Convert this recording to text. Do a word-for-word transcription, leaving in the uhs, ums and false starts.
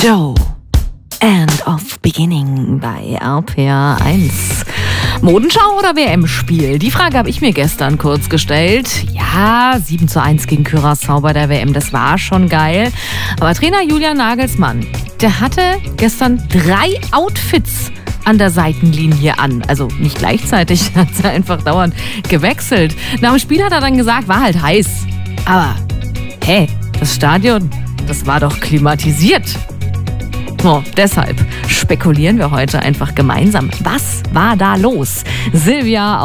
Joe, End of Beginning bei R P R eins. Modenschau oder W M-Spiel? Die Frage habe ich mir gestern kurz gestellt. Ja, sieben zu eins gegen Curaçao bei der W M, das war schon geil. Aber Trainer Julian Nagelsmann, der hatte gestern drei Outfits an der Seitenlinie an. Also nicht gleichzeitig, hat er einfach dauernd gewechselt. Nach dem Spiel hat er dann gesagt, war halt heiß. Aber, hey, das Stadion, das war doch klimatisiert. Oh, deshalb spekulieren wir heute einfach gemeinsam. Was war da los? Silvia